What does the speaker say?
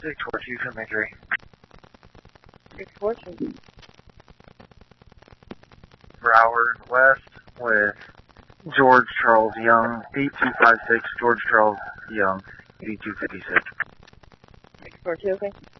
642, Cemetery. 642. Broward West with George Charles Young, 8256, George Charles Young, 8256. 642, okay.